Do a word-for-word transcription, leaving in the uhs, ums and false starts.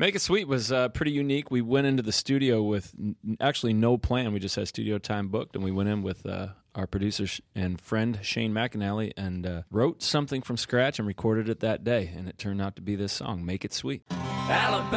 Make It Sweet was uh, pretty unique. We went into the studio with n- actually no plan. We just had studio time booked, and we went in with uh, our producer sh- and friend Shane McAnally and uh, wrote something from scratch and recorded it that day. And it turned out to be this song, Make It Sweet. Alabama.